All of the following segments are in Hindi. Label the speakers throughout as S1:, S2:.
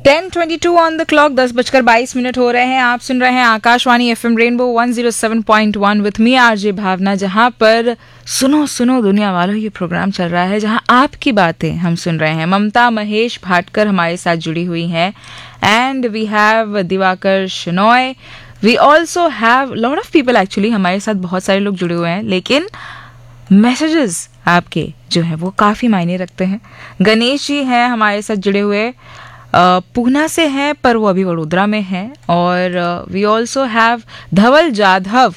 S1: 10:22 ऑन द क्लॉक, 10:22 हो रहे हैं। आप सुन रहे हैं Akashvani FM rainbow 107.1 with me RJ भावना, जहां पर सुनो सुनो दुनिया वालों ये प्रोग्राम चल रहा है, जहां आपकी बातें हम सुन रहे हैं। ममता महेश भाटकर हमारे साथ जुड़ी हुई हैं and we have Diwakar Shanoy. We also have lot of people, actually हमारे साथ बहुत सारे लोग जुड़े हुए हैं, लेकिन मैसेजेस आपके जो है वो काफ़ी मायने रखते हैं। गणेश जी हैं हमारे साथ जुड़े हुए, पूना से हैं पर वो अभी वडोदरा में हैं। और वी ऑल्सो हैव धवल जाधव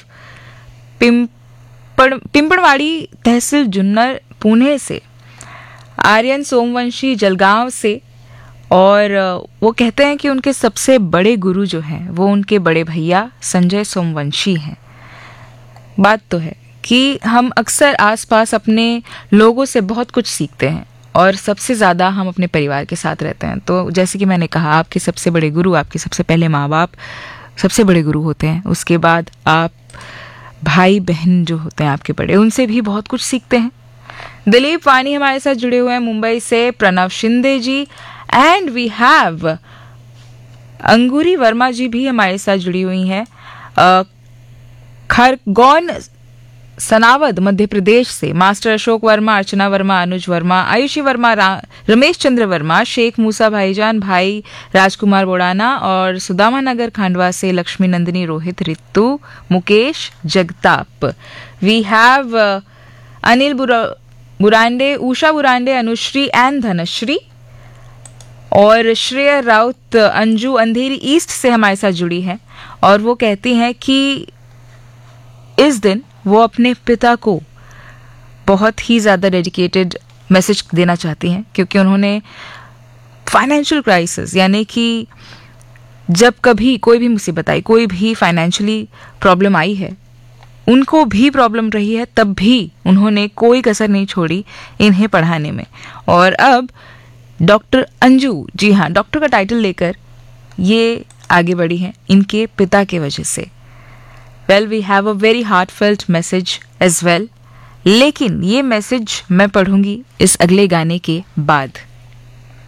S1: पिंपड़वाड़ी तहसील जुन्नर पुणे से, आर्यन सोमवंशी जलगांव से। और वो कहते हैं कि उनके सबसे बड़े गुरु जो हैं वो उनके बड़े भैया संजय सोमवंशी हैं। बात तो है कि हम अक्सर आसपास अपने लोगों से बहुत कुछ सीखते हैं और सबसे ज़्यादा हम अपने परिवार के साथ रहते हैं। तो जैसे कि मैंने कहा, आपके सबसे बड़े गुरु, आपके सबसे पहले माँ बाप सबसे बड़े गुरु होते हैं। उसके बाद आप भाई बहन जो होते हैं आपके बड़े, उनसे भी बहुत कुछ सीखते हैं। दिलीप वानी हमारे साथ जुड़े हुए हैं मुंबई से, प्रणव शिंदे जी, एंड वी हैव अंगूरी वर्मा जी भी हमारे साथ जुड़ी हुई हैं खरगोन सनावद मध्य प्रदेश से। मास्टर अशोक वर्मा, अर्चना वर्मा, अनुज वर्मा, आयुषी वर्मा, रमेश चंद्र वर्मा, शेख मूसा भाईजान, भाई राजकुमार बोड़ाना, और सुदामा नगर खांडवा से Lakshmi Nandini, Rohit, Ritu, Mukesh Jagtap. We have Anil Burande, Usha Burande, Anushree and Dhanashree, और श्रेया राउत अंजू अंधेरी ईस्ट से हमारे साथ जुड़ी है। और वो कहती हैं कि इस दिन वो अपने पिता को बहुत ही ज़्यादा डेडिकेटेड मैसेज देना चाहती हैं, क्योंकि उन्होंने फाइनेंशियल क्राइसिस, यानी कि जब कभी कोई भी मुसीबत आई, कोई भी फाइनेंशियली प्रॉब्लम आई है, उनको भी प्रॉब्लम रही है, तब भी उन्होंने कोई कसर नहीं छोड़ी इन्हें पढ़ाने में। और अब डॉक्टर अंजू, जी हाँ, डॉक्टर का टाइटल लेकर ये आगे बढ़ी हैं इनके पिता के वजह से। Well, we have a very heartfelt message as well. लेकिन ये मैसेज मैं पढ़ूंगी इस अगले गाने के बाद।